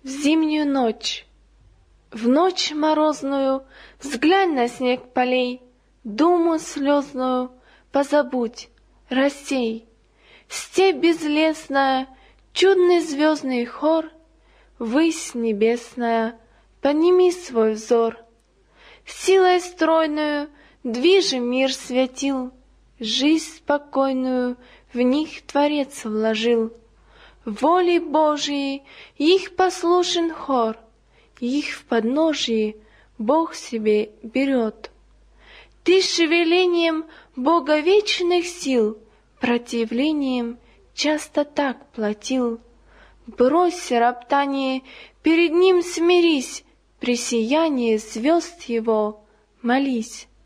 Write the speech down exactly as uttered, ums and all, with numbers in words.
зимнюю ночь. В ночь морозную взглянь на снег полей, думу слезную позабудь, рассей. Степь безлесная, чудный звездный хор, высь небесная, подними свой взор. Силой стройную движим мир светил, жизнь спокойную в них Творец вложил. Волей Божией их послушен хор, их в подножии Бог себе берет. Ты шевелением Бога вечных сил противлением часто так платил. Брось роптание, перед Ним смирись, при сиянии звезд Его молись.